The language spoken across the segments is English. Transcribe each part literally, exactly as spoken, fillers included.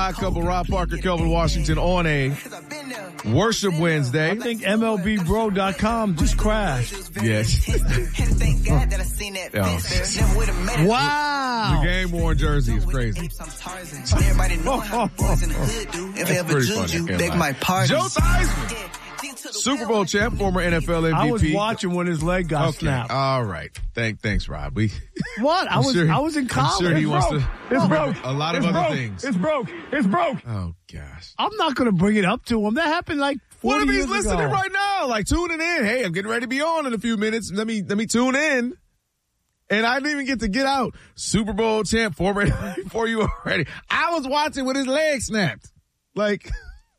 Odd Couple, Rob Parker, Kelvin Washington on a Worship Wednesday. I think M L B Bro dot com just crashed. Yes. Oh. Wow. The game-worn jersey is crazy. That's pretty funny. Joe Theismann, Super Bowl champ, former N F L M V P. I was watching when his leg got okay. snapped. All right. Thank, thanks, Rob. We, what? I was sure, I was in college. I'm sure he it's wants broke. to It's remember broke. a lot of it's other broke. things. It's broke. It's broke. Oh, gosh. I'm not going to bring it up to him. That happened like forty What if he's years listening ago. right now? Like, tuning in. Hey, I'm getting ready to be on in a few minutes. Let me, let me tune in. And I didn't even get to get out. Super Bowl champ, former before you already. I was watching with his leg snapped. Like,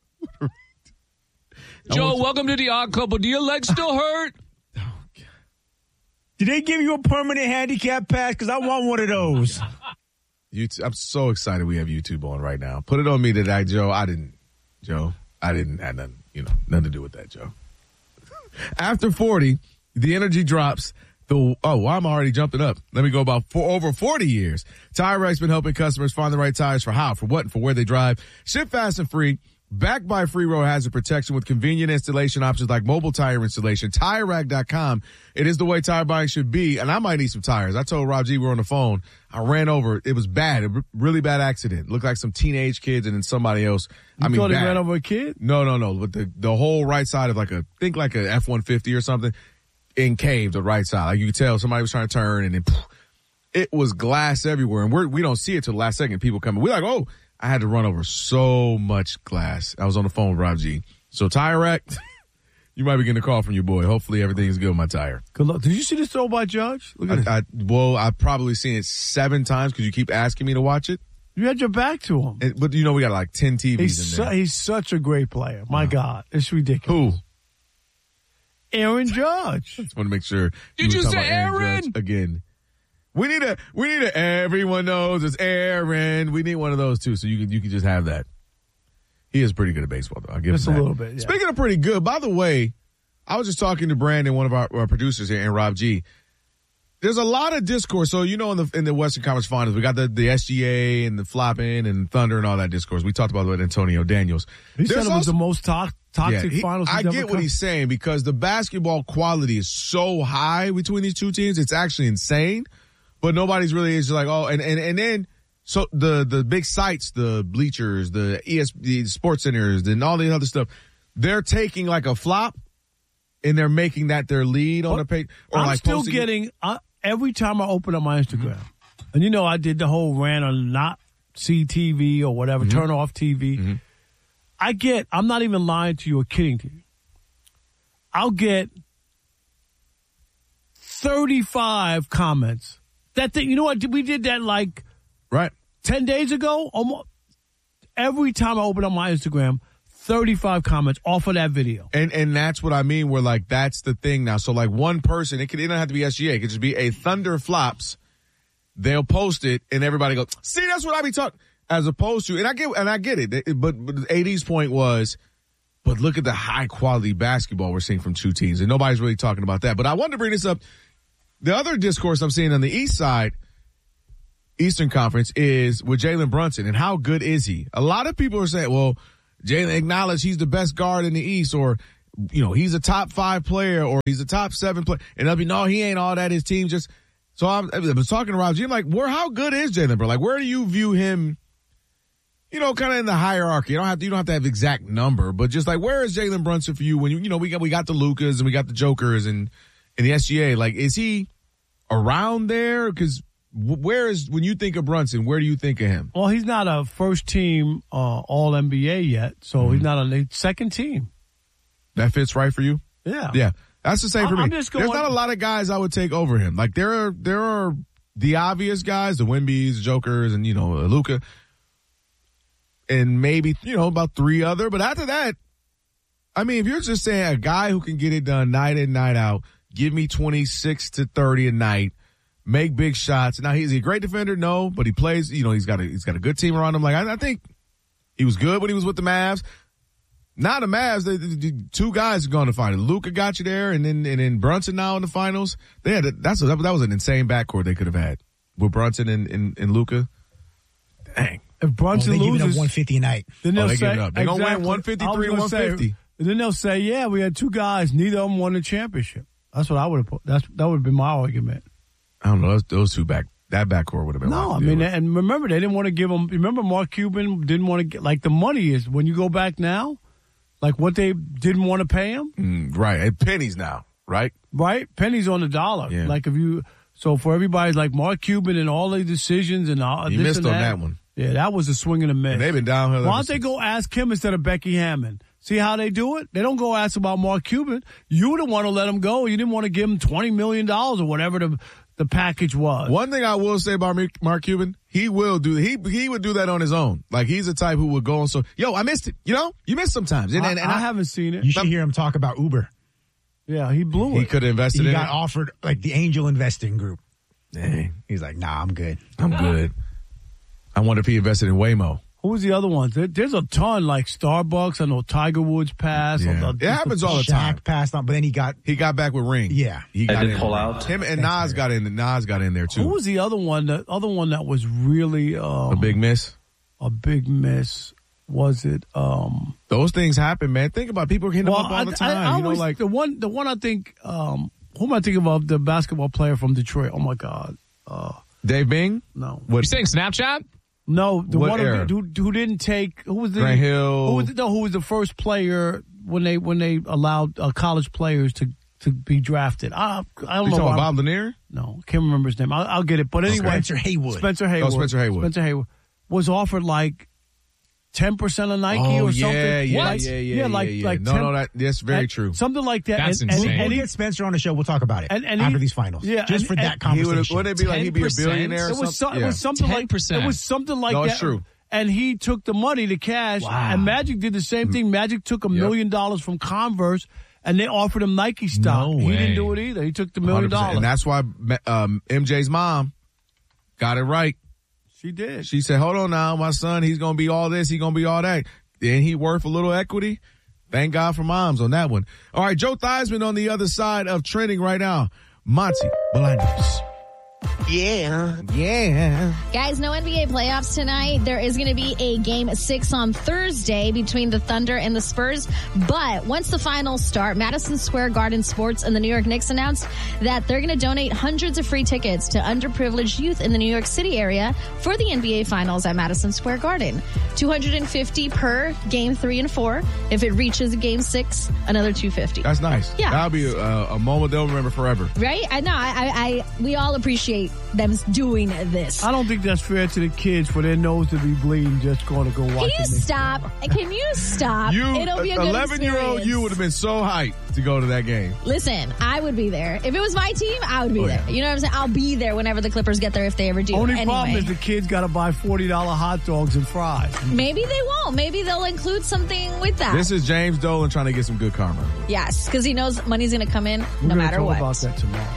Joe, welcome to the Odd Couple. Do your leg still hurt? Oh, God. Did they give you a permanent handicap pass? Because I want one of those. YouTube, I'm so excited we have YouTube on right now. Put it on me today, Joe. I didn't, Joe. I didn't have nothing, you know, nothing to do with that, Joe. After forty, the energy drops. The, oh, well, I'm already jumping up. Let me go about for over forty years. Tire Rack's been helping customers find the right tires for how, for what, and for where they drive. Ship fast and free. Backed by Free Road Hazard Protection with convenient installation options like mobile tire installation. Tire Rack dot com. It is the way tire buying should be. And I might need some tires. I told Rob G we were on the phone. I ran over. It was bad. A really bad accident. Looked like some teenage kids and then somebody else. You I mean, thought he bad. ran over a kid? No, no, no. But the, the whole right side of like a, think like a F one fifty or something, encaved the right side. Like you could tell somebody was trying to turn and then poof, it was glass everywhere. And we're, we don't see it till the last second. People come in. We're like, oh, I had to run over so much glass. I was on the phone with Rob G. So Tire Rack, you might be getting a call from your boy. Hopefully everything's good with my tire. Good luck. Did you see this throw by Judge? Look at I, I, well, I've probably seen it seven times because you keep asking me to watch it. You had your back to him. And, but you know we got like ten T Vs He's, in su- there. he's such a great player. My Uh-huh. God. It's ridiculous. Who? Aaron Judge. Just want to make sure. Did you were talking say about Aaron? Judge again? We need a, we need a, everyone knows it's Aaron. We need one of those too, so you can, you can just have that. He is pretty good at baseball, though. I'll give Just him a that. little bit, yeah. Speaking of pretty good, by the way, I was just talking to Brandon, one of our, our producers here, and Rob G. There's a lot of discourse. So, you know, in the, in the Western Conference Finals, we got the, the S G A and the flopping and Thunder and all that discourse. We talked about it with Antonio Daniels. He said There's it was also- the most to- toxic Yeah, he- finals. I he's get ever what come. he's saying because the basketball quality is so high between these two teams. It's actually insane. But nobody's really is like, oh, and, and, and then, so the, the big sites, the bleachers, the E S, the sports centers, and all the other stuff, they're taking like a flop and they're making that their lead on the page. Or I'm like still posting it. getting, uh, every time I open up my Instagram, mm-hmm. and you know, I did the whole rant on not see T V or whatever, mm-hmm. turn off T V. Mm-hmm. I get, I'm not even lying to you or kidding to you. I'll get thirty-five comments. That thing, you know what? We did that like right ten days ago. Almost every time I open up my Instagram, thirty-five comments off of that video. And and that's what I mean. Where like that's the thing now. So like one person, it could it don't have to be S G A. It could just be a Thunder flops. They'll post it, and everybody goes, "See, that's what I be talking." As opposed to, and I get and I get it. But, but A D's point was, but look at the high quality basketball we're seeing from two teams, and nobody's really talking about that. But I wanted to bring this up. The other discourse I'm seeing on the East side, Eastern Conference, is with Jalen Brunson and how good is he? A lot of people are saying, well, Jalen acknowledged he's the best guard in the East, or, you know, he's a top five player, or he's a top seven player. And they'll be, no, he ain't all that. His team just, so I'm, I was talking to Rob G. I'm like, where, how good is Jalen Brunson? Like, where do you view him, you know, kind of in the hierarchy? You don't have to, you don't have to have exact number, but just like, where is Jalen Brunson for you when you, you know, we got, we got the Lucas and we got the Jokers and, and the S G A, like, is he around there? Because where is, when you think of Brunson, where do you think of him? Well, he's not a first team uh, All N B A yet, so mm-hmm. he's not on the second team. That fits right for you? Yeah. Yeah. That's the same I'm, for me. I'm just going, There's not a lot of guys I would take over him. Like, there are, there are the obvious guys, the Wembys, the Jokers, and, you know, Luka, and maybe, you know, about three other. But after that, I mean, if you're just saying a guy who can get it done night in, night out, give me twenty-six to thirty a night, make big shots. Now, he's a great defender, no, but he plays, you know, he's got a, he's got a good team around him. Like, I, I think he was good when he was with the Mavs. Now the Mavs, the, the, the two guys are going to find it. Luka got you there, and then and then Brunson now in the finals. They had a, that's a, that was an insane backcourt they could have had with Brunson and, and, and Luka. Dang. if Brunson oh, they loses, giving up one fifty a night. then they'll Oh, they say, give it up. They're gonna win exactly. one fifty-three, I was gonna one fifty. Say, and then they'll say, yeah, we had two guys, neither of them won the championship. That's what I would have put. That's that would have been my argument. I don't know. Those, those two back, that backcourt would have been. No, a lot I to mean, deal with. and remember, they didn't want to give him. Remember, Mark Cuban didn't want to get like the money is when you go back now, like what they didn't want to pay him. Mm, right, and pennies now, right? Right, pennies on the dollar. Yeah. Like if you, so for everybody, like Mark Cuban and all the decisions and all. You this missed and on that. that one. Yeah, that was a swing and a miss. And they've been downhill. Why ever don't they since. go ask him instead of Becky Hammond? See how they do it? They don't go ask about Mark Cuban. You would want to let him go. You didn't want to give him twenty million dollars or whatever the the package was. One thing I will say about Mark Cuban, he will do he he would do that on his own. Like he's the type who would go and so, yo, I missed it. You know, you miss sometimes. And, I, and, and I, I, haven't seen it. You should hear him talk about Uber. Yeah, he blew he it. could have invested He in got it. offered like the angel investing group. Dang, He's like, nah, I'm good. I'm good. I wonder if he invested in Waymo. Who was the other ones? There, there's a ton like Starbucks. I know Tiger Woods passed. Yeah. The- It happens all the time. Shaq passed on, but then he got He got back with Ring. Yeah. he got did in. pull out. Him and Nas got in. Nas got in there too. Who was the other one? The other one that was really um, a big miss? a big miss. Was it? Um, Those things happen, man. Think about it. People hitting well, them up all I, the I, time. I you know, always- like the one. The one I think. Um, who am I thinking of? The basketball player from Detroit. Oh my God. Uh, Dave Bing. no. What? You saying Snapchat? No, the What one era? who, who didn't take who was the Grant Hill. Who was the, no, who was the first player when they when they allowed uh, college players to, to be drafted? I I don't You know. talking why about I'm- Bob Lanier? No, can't remember his name. I'll, I'll get it. But anyway, Spencer Haywood. Spencer Haywood. Oh, Spencer Haywood. Spencer Haywood was offered like ten percent of Nike Oh, or yeah, something. yeah, like, yeah, yeah, like yeah, yeah. like No, 10 no, that- that's very and- true. Something like that. That's and, and- insane. and We'll he- get Spencer on the show. We'll talk about it And- and after he- these finals. yeah, just and- for that and He would. conversation. Wouldn't it be like he'd be a ten percent? billionaire? Or It was, something? some, it was something like ten percent. It was something like No, that. it's true. And he took the money, the cash, Wow. and Magic did the same thing. Magic took a Yep. million dollars from Converse, and they offered him Nike stock. No he didn't way. do it either. He took the one million hundred percent. dollars. And that's why um, M J's mom got it right. She did. She said, hold on now, my son, he's going to be all this, he's going to be all that. Then he worth a little equity. Thank God for moms on that one. All right, Joe Theismann on the other side of trending right now. Monty Bolaños. Yeah. Yeah. Guys, no N B A playoffs tonight. There is going to be a game six on Thursday between the Thunder and the Spurs. But once the finals start, Madison Square Garden Sports and the New York Knicks announced that they're going to donate hundreds of free tickets to underprivileged youth in the New York City area for the N B A finals at Madison Square Garden. two hundred fifty per game three and four. If it reaches game six, another two hundred fifty. That's nice. Yeah. That'll be a, a moment they'll remember forever. Right? I know. I, I, I, we all appreciate them doing this. I don't think that's fair to the kids for their nose to be bleeding just going to go watch Can the you Knicks. stop? Can you stop? You, It'll be a good eleven-year-old you would have been so hyped to go to that game. Listen, I would be there. If it was my team, I would be Oh, there. yeah. You know what I'm saying? I'll be there whenever the Clippers get there if they ever do. Only anyway. problem is the kids got to buy forty dollar hot dogs and fries. Maybe they won't. Maybe they'll include something with that. This is James Dolan trying to get some good karma. yes, because he knows money's going to come in We're no gonna matter talk what. about that tomorrow.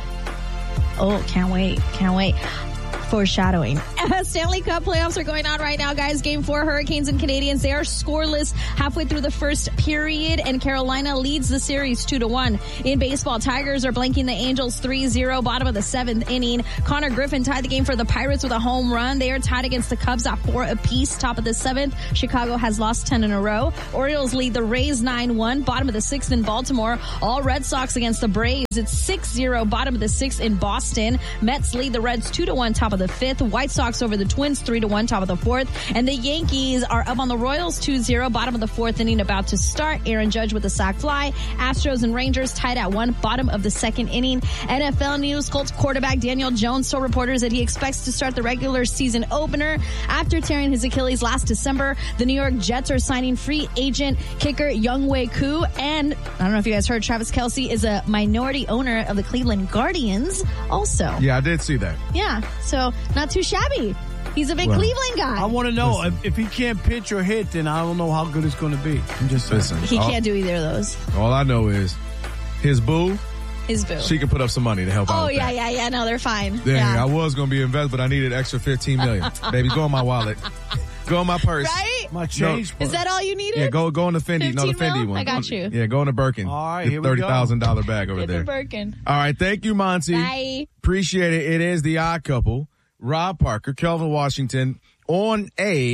Oh, can't wait. Can't wait. Foreshadowing. Stanley Cup playoffs are going on right now, guys. Game four, Hurricanes and Canadians. They are scoreless halfway through the first period, and Carolina leads the series two to one. In baseball, Tigers are blanking the Angels three zero, bottom of the seventh inning. Connor Griffin tied the game for the Pirates with a home run. They are tied against the Cubs at four apiece, top of the seventh. Chicago has lost ten in a row. Orioles lead the Rays nine one, bottom of the sixth in Baltimore. All Red Sox against the Braves. It's six zero, bottom of the sixth in Boston. Mets lead the Reds two to one, top of the fifth. White Sox over the Twins three to one, top of the fourth. And the Yankees are up on the Royals two zero, bottom of the fourth inning, about to start. Aaron Judge with a sac fly. Astros and Rangers tied at one, bottom of the second inning. N F L news, Colts quarterback Daniel Jones told reporters that he expects to start the regular season opener after tearing his Achilles last December. The New York Jets are signing free agent kicker Younghoe Koo. And I don't know if you guys heard, Travis Kelce is a minority owner of the Cleveland Guardians also. Yeah, I did see that. Yeah, so not too shabby. He's a big Well, Cleveland guy. I want to know if, if he can't pitch or hit, then I don't know how good it's going to be. I'm just saying. Listen, he all, can't do either of those. all I know is his boo, His boo. she can put up some money to help out oh, with yeah, that. yeah, yeah. No, they're fine. Dang, yeah. I was going to be invested, but I needed extra fifteen million. Baby, go in my wallet. Go in my purse. Right? My change. Is that all you needed? Yeah, go go in the Fendi. No, the fifteen Fendi mil? one. I got you. Yeah, go in the Birkin. All right, the here we go. thirty thousand dollars bag over Get there. the Birkin. All right, thank you, Monty. Bye. Appreciate it. It is the Odd Couple. Rob Parker, Kelvin Washington on a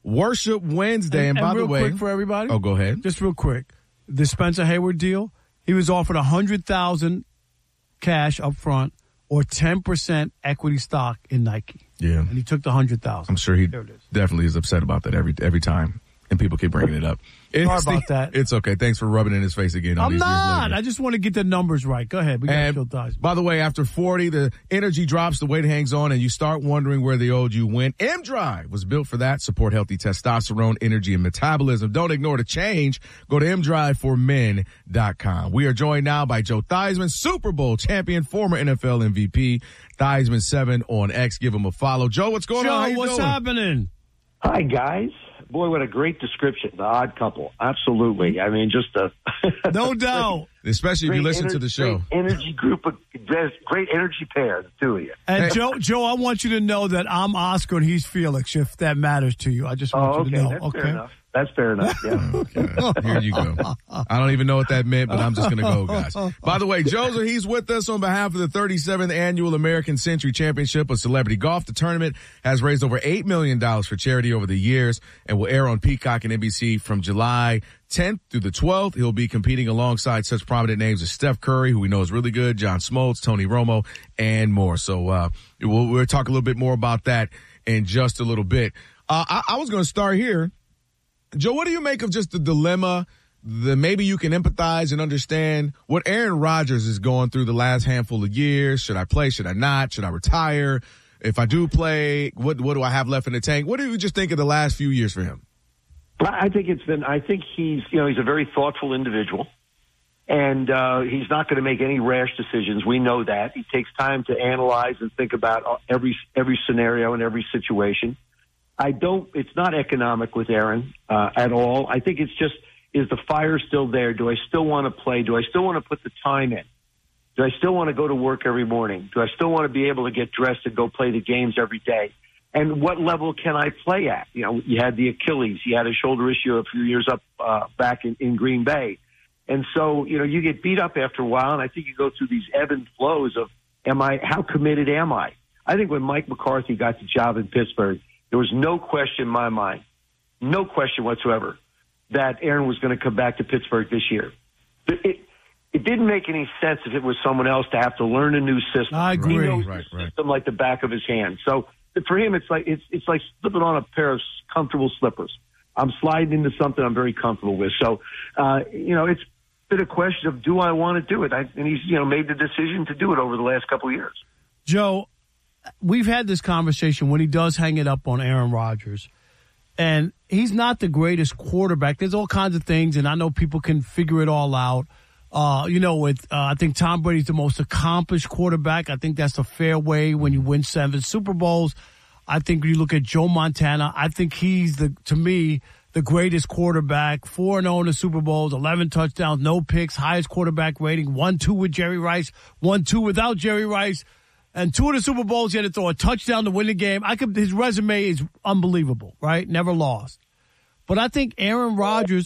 Worship Wednesday. And, And, by and the real way, quick for everybody. oh, go ahead. Just real quick. The Spencer Hayward deal, he was offered one hundred thousand dollars cash up front or ten percent equity stock in Nike. Yeah. And he took the one hundred thousand dollars. I'm sure he There it is. definitely is upset about that every every time. And people keep bringing it up. It's Sorry about that. It's okay. Thanks for rubbing it in his face again. all I'm these years not. later. I just want to get the numbers right. Go ahead. We got And Joe Theismann. by the way, after forty, the energy drops, the weight hangs on, and you start wondering where the old you went. M-Drive was built for that. Support healthy testosterone, energy, and metabolism. Don't ignore the change. Go to m drive for men dot com. We are joined now by Joe Theismann, Super Bowl champion, former N F L M V P. Theismann seven on X. Give him a follow. Joe, what's going Joe, on? How you what's doing? happening? Hi, guys. Boy, what a great description. The Odd Couple. Absolutely. I mean, just a No doubt. Especially if you great listen to ener- the show. Great energy group of great energy pair, the two of you. And Hey. Joe, Joe, I want you to know that I'm Oscar and he's Felix, if that matters to you. I just want Oh, you okay. to know. That's okay. fair enough. That's fair enough. Yeah. Here you go. I don't even know what that meant, but I'm just going to go, guys. By the way, Joseph, he's with us on behalf of the thirty-seventh Annual American Century Championship of Celebrity Golf. The tournament has raised over eight million dollars for charity over the years and will air on Peacock and N B C from July tenth through the twelfth. He'll be competing alongside such prominent names as Steph Curry, who we know is really good, John Smoltz, Tony Romo, and more. So uh, we'll, we'll talk a little bit more about that in just a little bit. Uh, I, I was going to start here. Joe, what do you make of just the dilemma, the maybe you can empathize and understand what Aaron Rodgers is going through the last handful of years? Should I play? Should I not? Should I retire? If I do play, what what do I have left in the tank? What do you just think of the last few years for him? I think it's been, I think he's, you know, he's a very thoughtful individual. And uh, he's not going to make any rash decisions. We know that. He takes time to analyze and think about every every scenario and every situation. I don't, it's not economic with Aaron uh, at all. I think it's just, is the fire still there? Do I still want to play? Do I still want to put the time in? Do I still want to go to work every morning? Do I still want to be able to get dressed and go play the games every day? And what level can I play at? You know, you had the Achilles. You had a shoulder issue a few years up uh, back in, in Green Bay. And so, you know, you get beat up after a while, and I think you go through these ebb and flows of, am I, how committed am I? I think when Mike McCarthy got the job in Pittsburgh, there was no question in my mind, no question whatsoever, that Aaron was going to come back to Pittsburgh this year. It, it, it didn't make any sense if it was someone else to have to learn a new system. I agree. He knows Right, the right. system like the back of his hand. So for him, it's like it's it's like slipping on a pair of comfortable slippers. I'm sliding into something I'm very comfortable with. So, uh, you know, it's been a question of, do I want to do it? I, and he's, you know, made the decision to do it over the last couple of years. Joe, we've had this conversation when he does hang it up on Aaron Rodgers. And he's not the greatest quarterback. There's all kinds of things, and I know people can figure it all out. Uh, you know, with uh, I think Tom Brady's the most accomplished quarterback. I think that's a fair way when you win seven Super Bowls. I think when you look at Joe Montana, I think he's, the to me, the greatest quarterback. four and oh in the Super Bowls, eleven touchdowns, no picks, highest quarterback rating, one two with Jerry Rice, one two without Jerry Rice. And two of the Super Bowls, he had to throw a touchdown to win the game. I could, his resume is unbelievable, right? Never lost. But I think Aaron Rodgers.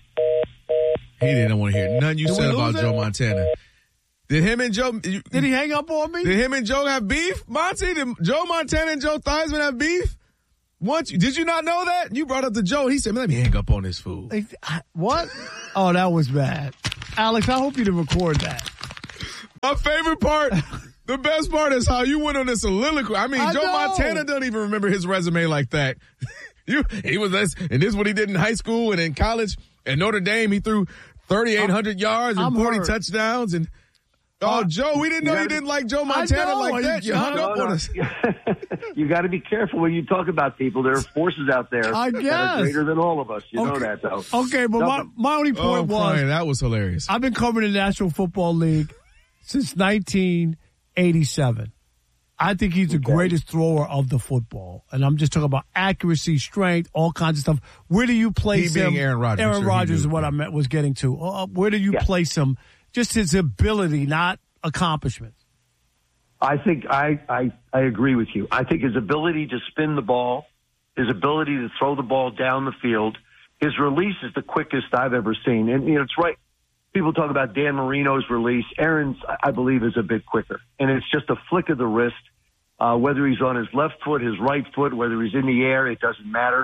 He didn't want to hear nothing you Did we said lose about it? Joe Montana. Did him and Joe? you- Did he hang up on me? Did him and Joe have beef? Monty, did Joe Montana and Joe Theismann have beef? Once, did you not know that? You brought up to Joe. He said, "Let me hang up on this fool." What? Oh, that was bad. Alex, I hope you didn't record that. My favorite part, the best part is how you went on this soliloquy. I mean, I Joe know. Montana don't even remember his resume like that. you, he was this, and this is what he did in high school and in college. At Notre Dame, he threw thirty-eight hundred yards and I'm forty hurt. touchdowns. And oh, Uh, Joe, we didn't know you, gotta- didn't like Joe Montana know, like are that. you You hung John? up No, on no. us. You got to be careful when you talk about people. There are forces out there I that guess. are greater than all of us. You know Okay. that, though. Okay, but my, my only Oh, point was Brian, that was hilarious. I've been covering the National Football League since nineteen eighty-seven. I think he's the greatest thrower of the football. And I'm just talking about accuracy, strength, all kinds of stuff. Where do you place He him? being Aaron Rodgers, I'm Aaron sure he Rodgers do. is what I meant, was getting to. Uh, where do you Yeah. place him? Just his ability, not accomplishments. I think I, I, I agree with you. I think his ability to spin the ball, his ability to throw the ball down the field, his release is the quickest I've ever seen. And, you know, it's right. People talk about Dan Marino's release. Aaron's, I believe, is a bit quicker. And it's just a flick of the wrist, uh, whether he's on his left foot, his right foot, whether he's in the air, it doesn't matter.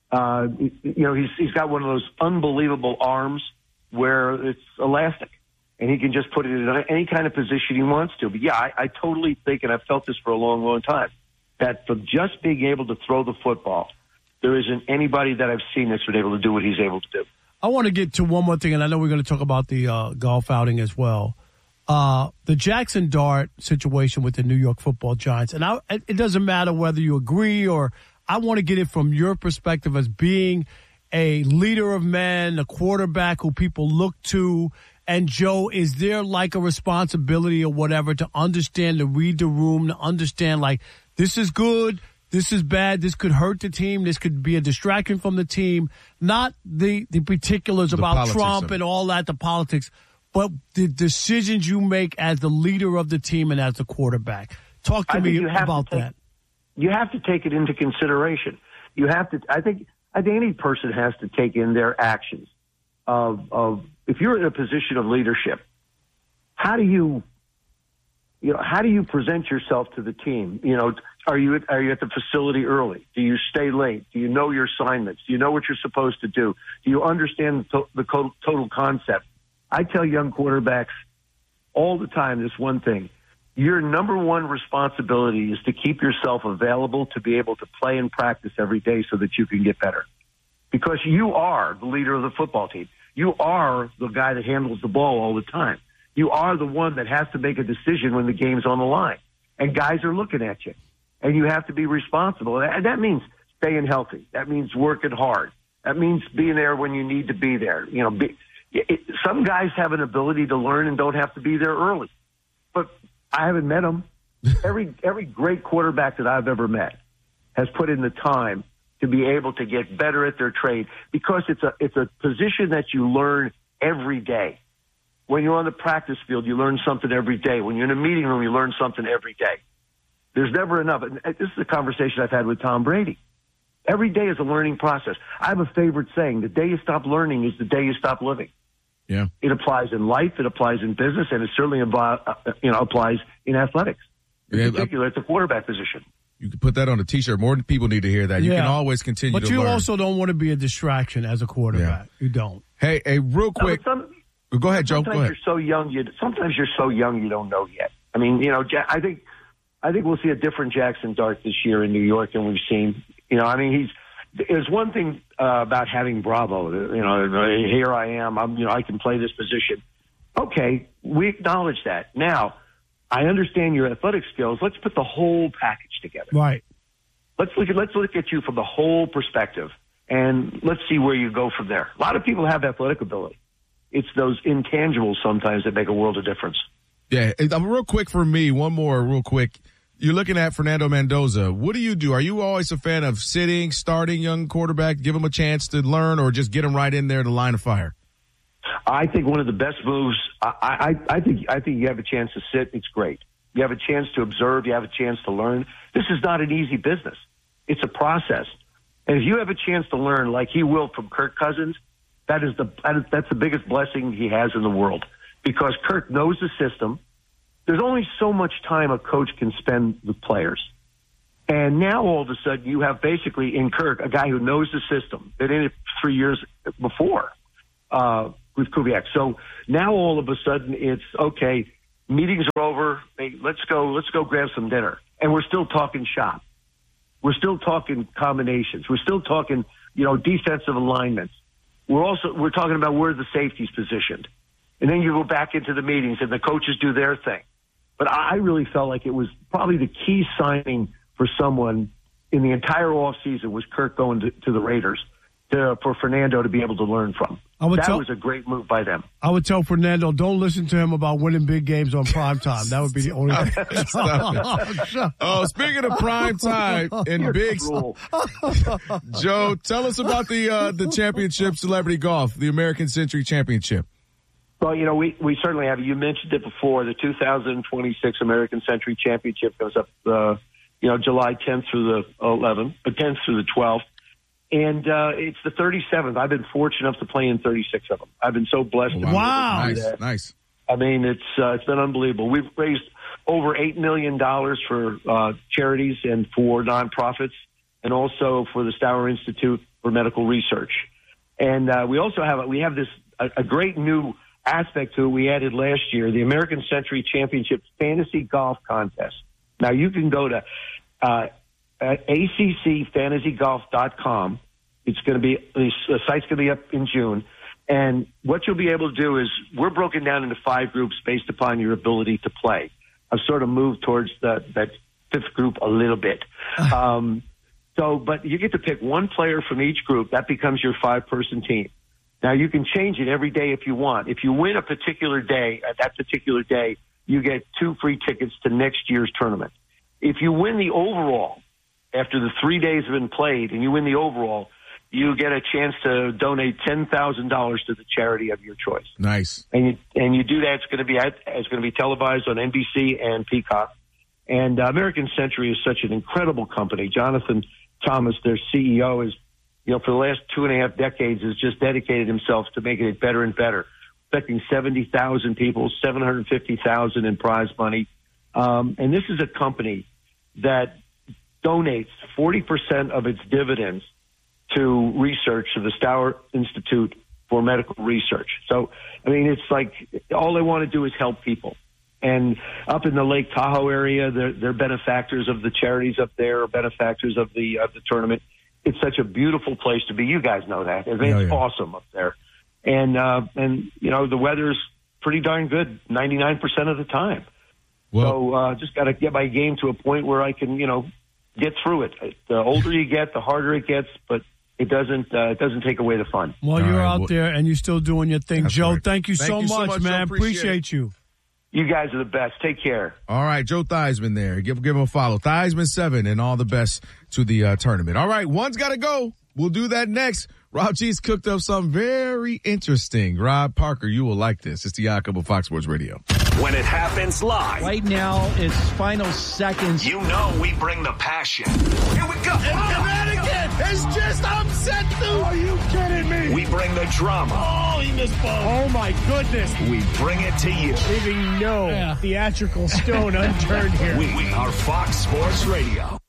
Uh, you know, he's he's got one of those unbelievable arms where it's elastic, and he can just put it in any kind of position he wants to. But yeah, I, I totally think, and I've felt this for a long, long time, that for just being able to throw the football, there isn't anybody that I've seen that's been able to do what he's able to do. I want to get to one more thing, and I know we're going to talk about the uh, golf outing as well. Uh, the Jackson Dart situation with the New York Football Giants, and I, it doesn't matter whether you agree or I want to get it from your perspective as being a leader of men, a quarterback who people look to. And Joe, is there like a responsibility or whatever to understand, to read the room, to understand like this is good, this is bad, this could hurt the team, this could be a distraction from the team, not the, the particulars The about Trump of it. and all that, the politics, but the decisions you make as the leader of the team and as the quarterback. Talk to I me think you have about to take, that. You have to take it into consideration. You have to. I think. I think any person has to take in their actions. Of of if you're in a position of leadership, how do you, you know, how do you present yourself to the team? You know, are you at, are you at the facility early? Do you stay late? Do you know your assignments? Do you know what you're supposed to do? Do you understand the, to, the co- total concept? I tell young quarterbacks all the time this one thing. Your number one responsibility is to keep yourself available to be able to play and practice every day so that you can get better. Because you are the leader of the football team. You are the guy that handles the ball all the time. You are the one that has to make a decision when the game's on the line. And guys are looking at you. And you have to be responsible. And that means staying healthy. That means working hard. That means being there when you need to be there. You know, be, it, some guys have an ability to learn and don't have to be there early. But I haven't met them. Every every great quarterback that I've ever met has put in the time to be able to get better at their trade because it's a it's a position that you learn every day. When you're on the practice field, you learn something every day. When you're in a meeting room, you learn something every day. There's never enough. And this is a conversation I've had with Tom Brady. Every day is a learning process. I have a favorite saying: the day you stop learning is the day you stop living. Yeah. It applies in life, it applies in business, and it certainly uh, you know applies in athletics, in Yeah, particular at the quarterback position. You can put that on a T-shirt. More people need to hear that. You Yeah. can always continue But to you learn. also don't want to be a distraction as a quarterback. You don't. Hey, hey, real No, quick. but some, Go ahead, Joe. sometimes Go ahead. you're so young. You sometimes you're so young you don't know yet. I mean, you know, Ja- I think I think we'll see a different Jackson Dart this year in New York than we've seen. You know, I mean, he's. There's one thing uh, about having Bravo. You know, here I am. I'm. You know, I can play this position. Okay, we acknowledge that. Now, I understand your athletic skills. Let's put the whole package together. Right. Let's look at let's look at you from the whole perspective, and let's see where you go from there. A lot of people have athletic ability. It's those intangibles sometimes that make a world of difference. Yeah, um, real quick for me, one more real quick. You're looking at Fernando Mendoza. What do you do? Are you always a fan of sitting, starting young quarterback, give him a chance to learn, or just get him right in there to line of fire? I think one of the best moves. I, I, I think I think you have a chance to sit. It's great. You have a chance to observe. You have a chance to learn. This is not an easy business. It's a process. And if you have a chance to learn, like he will from Kirk Cousins, that is the that is, that's the biggest blessing he has in the world. Because Kirk knows the system. There's only so much time a coach can spend with players. And now all of a sudden you have basically in Kirk a guy who knows the system. Been in it three years before uh, with Kubiak. So now all of a sudden it's okay. Meetings are over. Hey, let's go. Let's go grab some dinner. And we're still talking shop. We're still talking combinations. We're still talking, you know, defensive alignments. We're also we're talking about where the safety's positioned. And then you go back into the meetings and the coaches do their thing. But I really felt like it was probably the key signing for someone in the entire offseason was Kirk going to, to the Raiders to, for Fernando to be able to learn from. I would that tell- was a great move by them. I would tell Fernando, don't listen to him about winning big games on prime time. That would be the only thing. Oh, speaking of prime time and big, Rule. Joe, tell us about the uh, the championship, Celebrity Golf, the American Century Championship. Well, you know, we, we certainly have. You mentioned it before. The two thousand twenty-six American Century Championship goes up, uh, you know, July tenth through the eleventh, uh, tenth through the twelfth. And uh, it's the thirty-seventh. I've been fortunate enough to play in thirty-six of them. I've been so blessed. to be able to Wow. do Nice, that. nice. I mean, it's uh, it's been unbelievable. We've raised over eight million dollars for uh, charities and for nonprofits. and also for the Stour Institute for Medical Research. And uh, we also have we have this a, a great new aspect to it we added last year, the American Century Championship Fantasy Golf Contest. Now you can go to uh, A C C fantasy golf dot com. It's going to be the site's going to be up in June. And what you'll be able to do is we're broken down into five groups based upon your ability to play. I've sort of moved towards the, that fifth group a little bit. Um, so, but you get to pick one player from each group. That becomes your five-person team. Now, you can change it every day if you want. If you win a particular day, at that particular day, you get two free tickets to next year's tournament. If you win the overall, after the three days have been played, and you win the overall, you get a chance to donate ten thousand dollars to the charity of your choice. Nice. And you, and you do that. It's going to be it's going to be televised on N B C and Peacock. And uh, American Century is such an incredible company. Jonathan Thomas, their C E O, is you know for the last two and a half decades has just dedicated himself to making it better and better. Expecting seventy thousand people, seven hundred fifty thousand in prize money, um, and this is a company that donates forty percent of its dividends to research of the Stour Institute for Medical Research. So, I mean, it's like all they want to do is help people. And up in the Lake Tahoe area, they're, they're benefactors of the charities up there, benefactors of the of the tournament. It's such a beautiful place to be. You guys know that. I mean, Oh, it's yeah. awesome up there. And, uh, and you know, the weather's pretty darn good ninety-nine percent of the time. Well, So uh, just got to get my game to a point where I can, you know, get through it. The older you get, the harder it gets, but it doesn't uh, it doesn't take away the fun. Well, All you're right, out well- there and you're still doing your thing. That's Joe, right. thank you, Thank so, you so much, much, Joe. man. Appreciate Appreciate you. You guys are the best. Take care. all right, Joe Theismann there. Give give him a follow. Theismann seven, and all the best to the uh, tournament. All right, one's got to go. We'll do that next. Rob G's cooked up something very interesting. Rob Parker, you will like this. It's the Odd Couple Fox Sports Radio. When it happens live, Right now, it's final seconds. you know we bring the passion. Here we go. Connecticut is just upset, dude. Are you kidding me? We bring the drama. Oh, he missed both. Oh, my goodness. We bring it to you. Leaving no theatrical stone unturned here. We are Fox Sports Radio.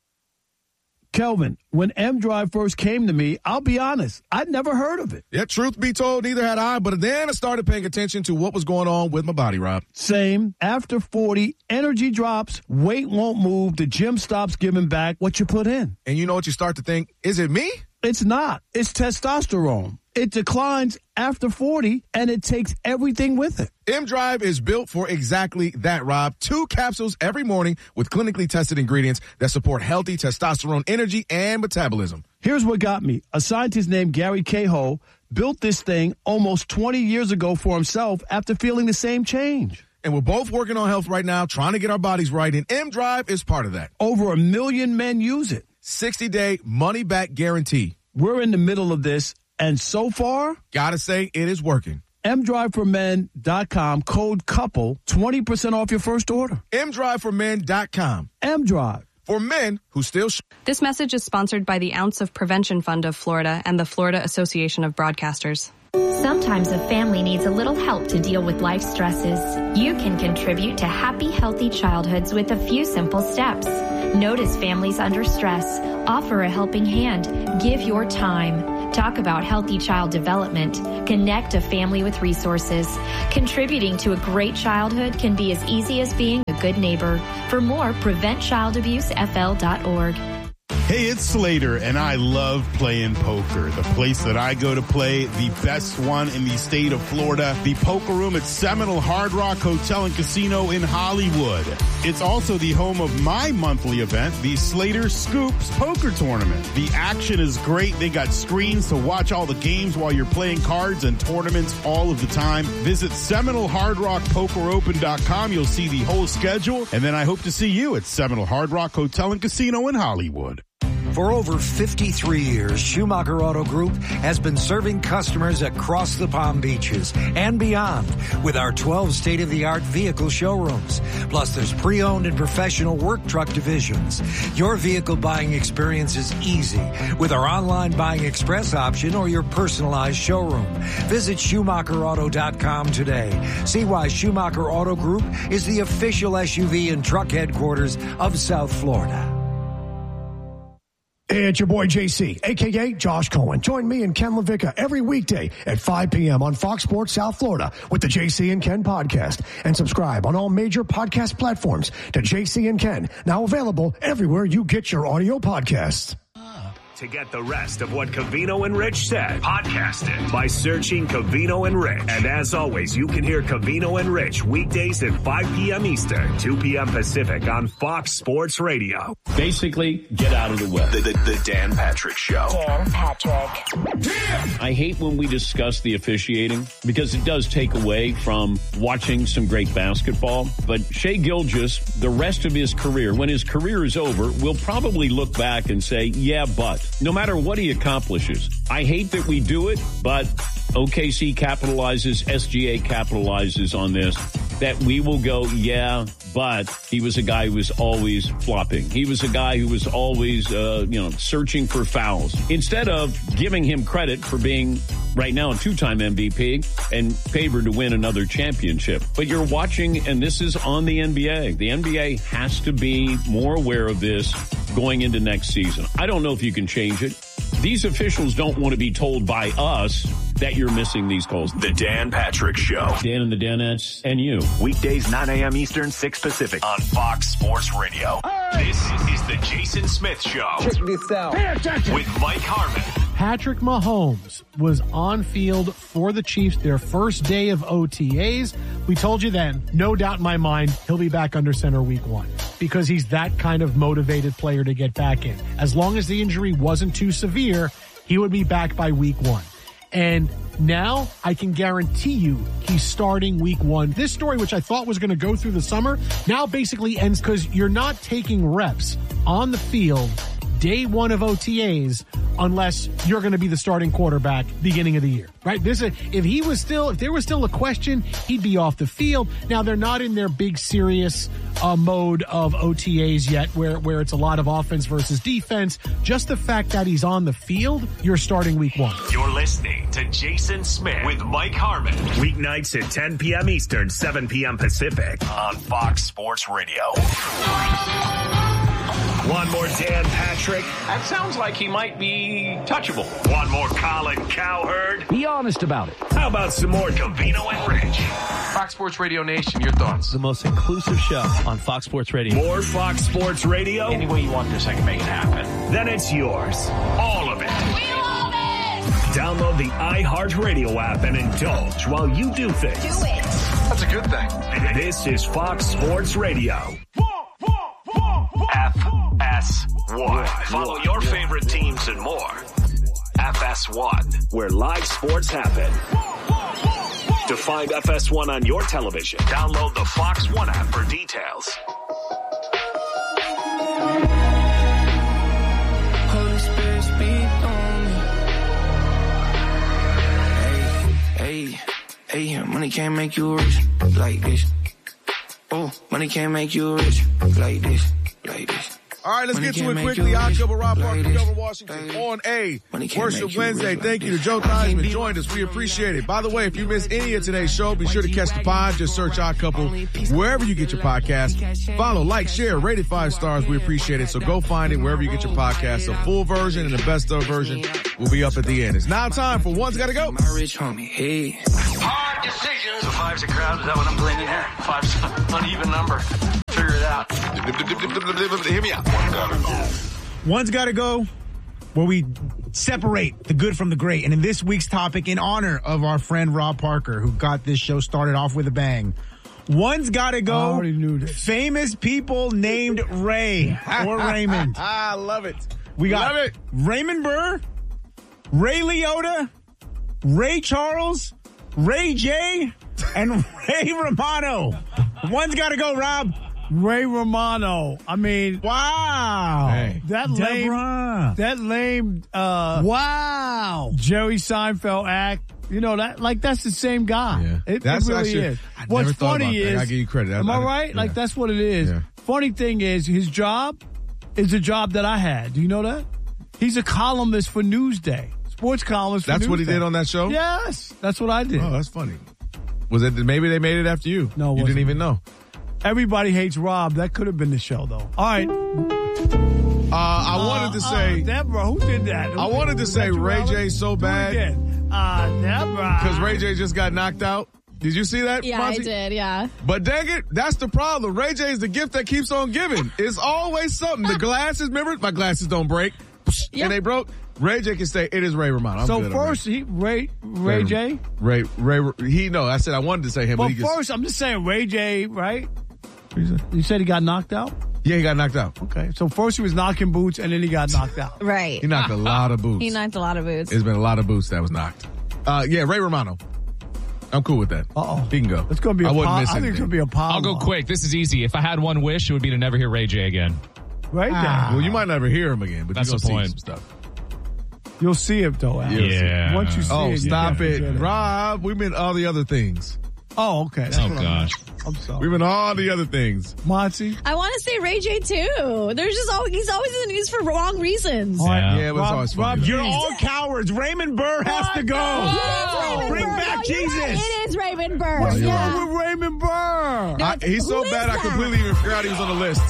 Kelvin, when M Drive first came to me, I'll be honest, I'd never heard of it. Yeah, truth be told, neither had I, but then I started paying attention to what was going on with my body, Rob. Same. After forty, energy drops, weight won't move, the gym stops giving back what you put in. And you know what you start to think? Is it me? It's not. It's testosterone. It declines after forty, and it takes everything with it. M-Drive is built for exactly that, Rob. Two capsules every morning with clinically tested ingredients that support healthy testosterone energy and metabolism. Here's what got me. A scientist named Gary Cahill built this thing almost twenty years ago for himself after feeling the same change. And we're both working on health right now, trying to get our bodies right, and M-Drive is part of that. Over a million men use it. sixty-day money-back guarantee. We're in the middle of this, and so far, Gotta say, it is working. M drive for men dot com, code COUPLE, twenty percent off your first order. M drive for men dot com. M-Drive. For men who still... Sh- This message is sponsored by the Ounce of Prevention Fund of Florida and the Florida Association of Broadcasters. Sometimes a family needs a little help to deal with life stresses. You can contribute to happy, healthy childhoods with a few simple steps. Notice families under stress. Offer a helping hand. Give your time. Talk about healthy child development. Connect a family with resources. Contributing to a great childhood can be as easy as being a good neighbor. For more, prevent child abuse F L dot org. Hey, it's Slater, and I love playing poker. The place that I go to play, the best one in the state of Florida, the Poker Room at Seminole Hard Rock Hotel and Casino in Hollywood. It's also the home of my monthly event, the Slater Scoops Poker Tournament. The action is great. They got screens to watch all the games while you're playing cards and tournaments all of the time. Visit Seminole Hard Rock Poker Open dot com. You'll see the whole schedule, and then I hope to see you at Seminole Hard Rock Hotel and Casino in Hollywood. For over fifty-three years, Schumacher Auto Group has been serving customers across the Palm Beaches and beyond with our twelve state-of-the-art vehicle showrooms. Plus, there's pre-owned and professional work truck divisions. Your vehicle buying experience is easy with our online buying express option or your personalized showroom. Visit Schumacher Auto dot com today. See why Schumacher Auto Group is the official S U V and truck headquarters of South Florida. It's your boy J C, a k a. Josh Cohen. Join me and Ken LaVicka every weekday at five p.m. on Fox Sports South Florida with the J C and Ken podcast. And subscribe on all major podcast platforms to J C and Ken, now available everywhere you get your audio podcasts. To get the rest of what Covino and Rich said, podcast it by searching Covino and Rich. And as always, you can hear Covino and Rich weekdays at five p.m. Eastern, two p.m. Pacific on Fox Sports Radio. Basically, get out of the way. The, the, the Dan Patrick Show. Dan Patrick. I hate when we discuss the officiating because it does take away from watching some great basketball. But Shai Gilgeous, the rest of his career, when his career is over, will probably look back and say, yeah, but. No matter what he accomplishes. I hate that we do it, but O K C capitalizes, S G A capitalizes on this, that we will go, yeah, but he was a guy who was always flopping. He was a guy who was always, uh, you know, searching for fouls. Instead of giving him credit for being right now a two-time M V P and favored to win another championship. But you're watching, and this is on the N B A. The N B A has to be more aware of this going into next season. I don't know if you can change it. These officials don't want to be told by us that you're missing these calls. The Dan Patrick Show. Dan and the Danettes and you. Weekdays, nine a.m. Eastern, six Pacific on Fox Sports Radio. Hey. This is the Jason Smith Show. Check this out. With Mike Harmon. Patrick Mahomes was on field for the Chiefs their first day of O T As. We told you then, no doubt in my mind, he'll be back under center week one because he's that kind of motivated player to get back in. As long as the injury wasn't too severe, he would be back by week one. And now I can guarantee you he's starting week one. This story, which I thought was going to go through the summer, now basically ends because you're not taking reps on the field day one of O T As unless you're going to be the starting quarterback beginning of the year, right? This is, if he was still, if there was still a question, he'd be off the field. Now they're not in their big serious uh, mode of O T As yet where, where it's a lot of offense versus defense. Just the fact that he's on the field, you're starting week one. You're listening to Jason Smith with Mike Harmon. Weeknights at ten p.m. Eastern, seven p.m. Pacific on Fox Sports Radio. One more Dan Patrick. That sounds like he might be touchable. One more Colin Cowherd. Be honest about it. How about some more Covino and Rich? Fox Sports Radio Nation, your thoughts? The most inclusive show on Fox Sports Radio. More Fox Sports Radio? Any way you want this, I can make it happen. Then it's yours. All of it. We love it! Download the iHeartRadio app and indulge while you do things. Do it. That's a good thing. This is Fox Sports Radio. F S one. Follow your favorite teams and more. F S one, where live sports happen. To find F S one on your television, download the Fox One app for details. Holy Spirit, speak on me. Hey, hey, hey, money can't make you rich like this. Oh, money can't make you rich like this. Like this. All right, let's Money get to can't it make quickly. you Odd rich Couple Rob like Parker, this. Governor Washington Like on a Money can't Worship make you Wednesday. rich Thank like you to this. Joe I can't Theismann be joined one us. We for appreciate you. it. By the way, if you missed any of today's show, be sure to catch the pod. Just search Odd Couple wherever you get your podcast. Follow, like, share, rate it five stars. We appreciate it. So go find it wherever you get your podcast. A full version and the best of version will be up at the end. It's now time for One's Gotta Go. My rich homie, hey. Hard decisions. So five's a crowd. Is that what I'm playing in here? Five's an uneven number. Figure it out. Hear me out. One gotta go. One's got to go where we separate the good from the great. And in this week's topic, in honor of our friend Rob Parker, who got this show started off with a bang, one's got to go. I already knew this. Famous people named Ray or Raymond. I love it. We got Love it. Raymond Burr, Ray Liotta, Ray Charles, Ray J, and Ray Romano. One's got to go, Rob. Ray Romano. I mean, wow. Hey. That lame, Deborah. that lame, uh, Wow. Jerry Seinfeld act. You know, that, like, that's the same guy. Yeah. It, That's it really actually- is. I What's never thought funny about that. is, I gotta give you credit. I- am I, I- right? yeah. Like, that's what it is. Yeah. Funny thing is, his job is a job that I had. Do you know that? He's a columnist for Newsday. Sports columnist for That's what he Newsday. did on that show? Yes. That's what I did. Oh, that's funny. Was it, maybe they made it after you? No, it You wasn't. didn't even know. Everybody hates Rob. That could have been the show, though. All right. Uh, I uh, wanted to say. Uh, Deborah, who did that? Who I wanted to say Ray J so bad. Uh, Deborah. Because Ray J just got knocked out. Did you see that? Yeah, Monty? I did, yeah. But dang it, that's the problem. Ray J is the gift that keeps on giving. It's always something. The glasses, remember? My glasses don't break. Yep. And they broke. Ray J can say, it is Ray Romano. I'm so first, he, Ray, Ray, Ray J? Ray, Ray, he, no, I said I wanted to say him. Well, but he first, gets, I'm just saying Ray J, right? You said he got knocked out? Yeah, he got knocked out. Okay, so first he was knocking boots, and then he got knocked out. Right. He knocked a lot of boots. He knocked a lot of boots. There's been a lot of boots that was knocked. Uh, yeah, Ray Romano. I'm cool with that. Uh-oh. He can go. It's going to be a I wouldn't pol- miss I think it's going to be a pile. I'll go quick. This is easy. If I had one wish, it would be to never hear Ray J again. Ray J? Ah. Well, you might never hear him again, but that's you're the going to point. see some stuff. You'll see it, though, Al. Yeah. Once you see oh, it, you stop can't it. forget it. Rob, we meant all the other things. Oh, okay. That's oh, what gosh. I'm, I'm sorry. We meant all the other things. Monty? I want to say Ray J, too. There's just always, he's always in the news for wrong reasons. Yeah, yeah but it's always funny. Rob, you're all cowards. Raymond Burr has what? to go. Oh, Bring Burr. back no, Jesus. Right. It is Raymond Burr. What's yeah. wrong with Raymond Burr? No, I, he's so bad, I completely even forgot he was on the list.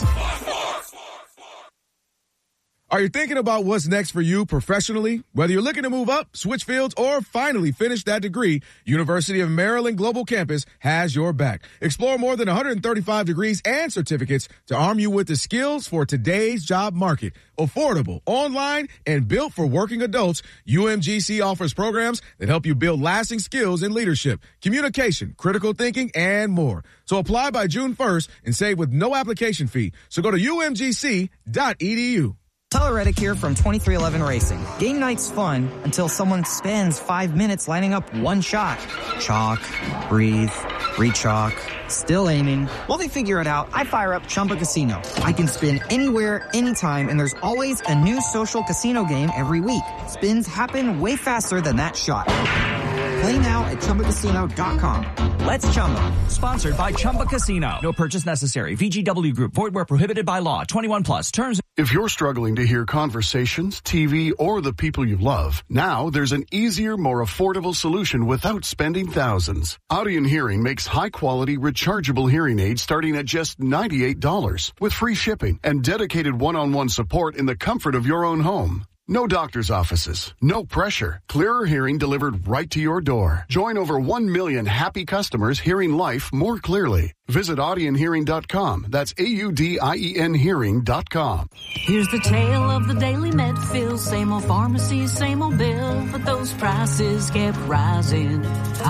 Are you thinking about what's next for you professionally? Whether you're looking to move up, switch fields, or finally finish that degree, University of Maryland Global Campus has your back. Explore more than one hundred thirty-five degrees and certificates to arm you with the skills for today's job market. Affordable, online, and built for working adults, U M G C offers programs that help you build lasting skills in leadership, communication, critical thinking, and more. So apply by June first and save with no application fee. So go to U M G C dot E D U. Tyler Reddick here from twenty-three eleven Racing. Game night's fun until someone spends five minutes lining up one shot. Chalk, breathe, re-chalk, still aiming. While they figure it out, I fire up Chumba Casino. I can spin anywhere, anytime, and there's always a new social casino game every week. Spins happen way faster than that shot. Play now at Chumba Casino dot com. Let's Chumba. Sponsored by Chumba Casino. No purchase necessary. V G W Group. Void where prohibited by law. twenty-one plus. Terms. If you're struggling to hear conversations, T V, or the people you love, now there's an easier, more affordable solution without spending thousands. Audion Hearing makes high-quality, rechargeable hearing aids starting at just ninety-eight dollars with free shipping and dedicated one-on-one support in the comfort of your own home. No doctor's offices, no pressure, clearer hearing delivered right to your door. Join over one million happy customers hearing life more clearly. Visit audion hearing dot com. That's A U D I E N hearing dot com. Here's the tale of the daily med fill. Same old pharmacy, same old bill. But those prices kept rising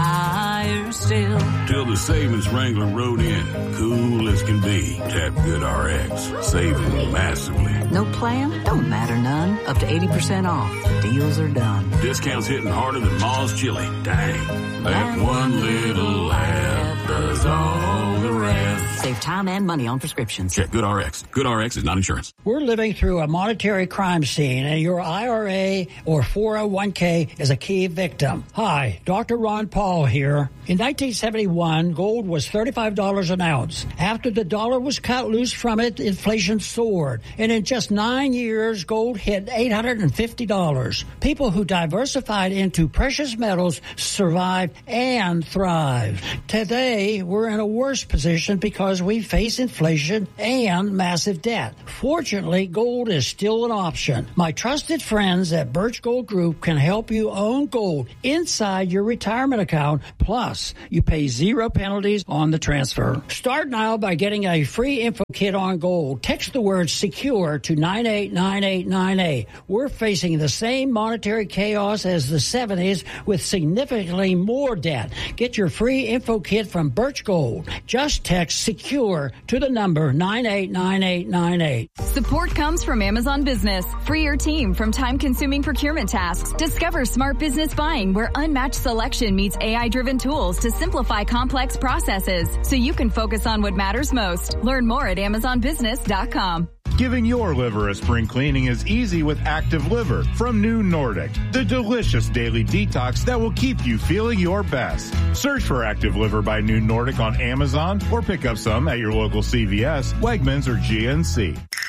higher still. Till the savings Wrangler rode in. Cool as can be. Tap GoodRx. Saving massively. No plan? Don't matter none. Up to eighty percent off. The deals are done. Discounts hitting harder than Ma's chili. Dang. That one little laugh does all the rest. Save time and money on prescriptions. Check GoodRx. GoodRx is not insurance. We're living through a monetary crime scene, and your I R A or four oh one k is a key victim. Hi, Doctor Ron Paul here. In nineteen seventy-one, gold was thirty-five dollars an ounce. After the dollar was cut loose from it, inflation soared. And in just nine years, gold hit eight hundred fifty dollars. People who diversified into precious metals survived and thrived. Today, we're in a worse position because we face inflation and massive debt. Fortunately, gold is still an option. My trusted friends at Birch Gold Group can help you own gold inside your retirement account. Plus, you pay zero penalties on the transfer. Start now by getting a free info kit on gold. Text the word SECURE to nine eight nine eight nine eight. We're facing the same monetary chaos as the seventies with significantly more debt. Get your free info kit from Birch Gold. Just text SECURE to the number nine eight nine eight nine eight. Support comes from Amazon Business. Free your team from time-consuming procurement tasks. Discover smart business buying where unmatched selection meets A I-driven tools to simplify complex processes so you can focus on what matters most. Learn more at amazon business dot com. Giving your liver a spring cleaning is easy with Active Liver from New Nordic, the delicious daily detox that will keep you feeling your best. Search for Active Liver by New Nordic on Amazon or pick up some at your local C V S, Wegmans, or G N C.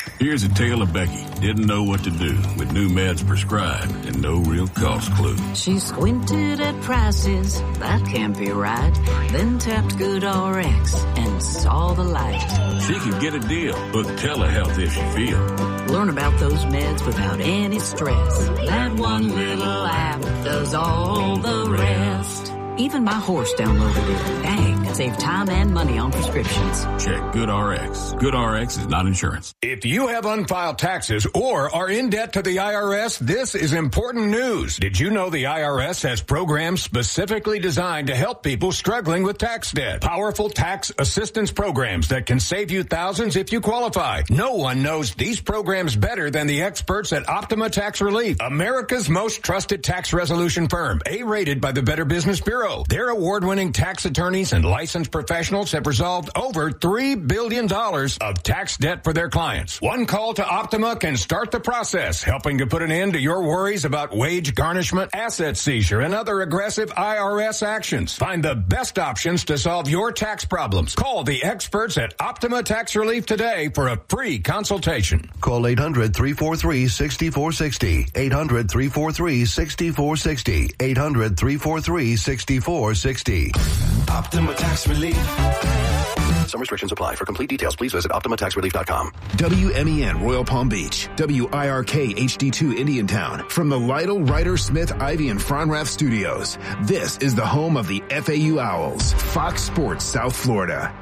Here's a tale of Becky. Didn't know what to do with new meds prescribed and no real cost clue. She squinted at prices, that can't be right. Then tapped GoodRx and saw the light. She could get a deal. Book telehealth if she feels. Learn about those meds without any stress. That one little app does all the rest. Even my horse downloaded it. Dang, save time and money on prescriptions. Check GoodRx. GoodRx is not insurance. If you have unfiled taxes or are in debt to the I R S, this is important news. Did you know the I R S has programs specifically designed to help people struggling with tax debt? Powerful tax assistance programs that can save you thousands if you qualify. No one knows these programs better than the experts at Optima Tax Relief, America's most trusted tax resolution firm, A-rated by the Better Business Bureau. Their award-winning tax attorneys and licensed professionals have resolved over three billion dollars of tax debt for their clients. One call to Optima can start the process, helping to put an end to your worries about wage garnishment, asset seizure, and other aggressive I R S actions. Find the best options to solve your tax problems. Call the experts at Optima Tax Relief today for a free consultation. Call eight hundred, three four three, six four six zero. eight hundred, three four three, six four six zero. eight hundred, three four three, six four six zero. Optima Tax Relief. Some restrictions apply. For complete details, please visit optima tax relief dot com. W M E N Royal Palm Beach. W I R K H D two Indiantown. From the Lytle, Ryder, Smith, Ivy, and Fronrath studios. This is the home of the F A U Owls. Fox Sports South Florida.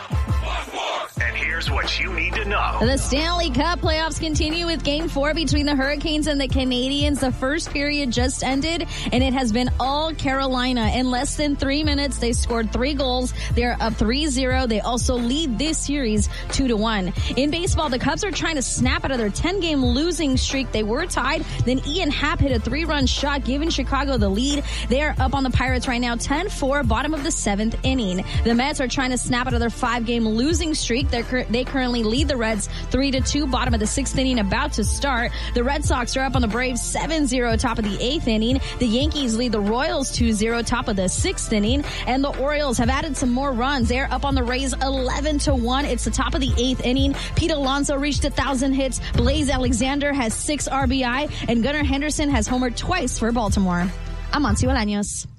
And here's what you need to know. The Stanley Cup playoffs continue with Game four between the Hurricanes and the Canadiens. The first period just ended, and it has been all Carolina. In less than three minutes, they scored three goals. They're up three zero. They also lead this series two to one. In baseball, the Cubs are trying to snap out of their ten-game losing streak. They were tied. Then Ian Happ hit a three-run shot, giving Chicago the lead. They are up on the Pirates right now, ten four, bottom of the seventh inning. The Mets are trying to snap out of their five-game losing streak. They're cur- they currently lead the Reds three to two, bottom of the sixth inning, about to start. The Red Sox are up on the Braves seven zero, top of the eighth inning. The Yankees lead the Royals two zero, top of the sixth inning. And the Orioles have added some more runs. They're up on the Rays eleven to one. It's the top of the eighth inning. Pete Alonso reached a thousand hits. Blaze Alexander has six R B I. And Gunnar Henderson has homered twice for Baltimore. I'm Monty Bolaños.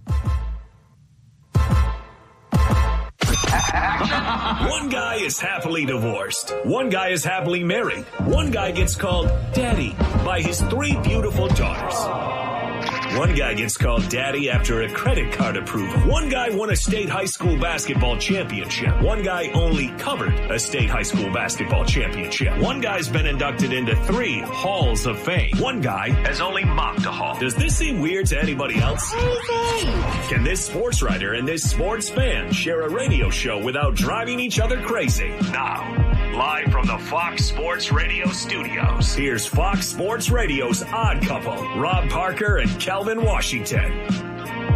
One guy is happily divorced. One guy is happily married. One guy gets called daddy by his three beautiful daughters. One guy gets called daddy after a credit card approval. One guy won a state high school basketball championship. One guy only covered a state high school basketball championship. One guy's been inducted into three halls of fame. One guy has only mopped a hall. Does this seem weird to anybody else? Can this sports writer and this sports fan share a radio show without driving each other crazy? Now, live from the Fox Sports Radio studios, here's Fox Sports Radio's odd couple, Rob Parker and Calvin Washington.